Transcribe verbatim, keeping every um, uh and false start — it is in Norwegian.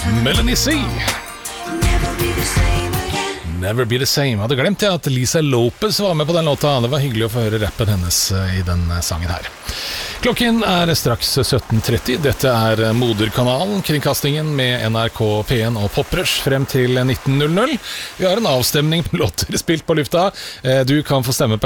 Melanie C. Never be the same. Hadde glemt jeg at Lisa Lopez var med på den låta. Det var hyggelig å få høre rappen hennes i den sangen her. Klokken er straks sytten tretti. Dette er moderkanalen, kringkastingen med N R K P en og Poprush frem til nitten null null. Vi har en avstemning på låter spilt på lufta. Du kan få stemme på